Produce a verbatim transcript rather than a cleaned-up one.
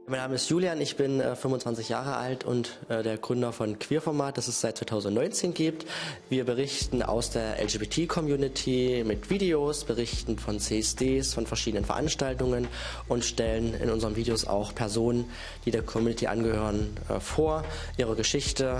Mein Name ist Julian, ich bin äh, fünfundzwanzig Jahre alt und äh, der Gründer von Queerformat, das es seit zweitausendneunzehn gibt. Wir berichten aus der L G B T-Community mit Videos, berichten von C S Ds, von verschiedenen Veranstaltungen und stellen in unseren Videos auch Personen, die der Community angehören, äh, vor, ihre Geschichte,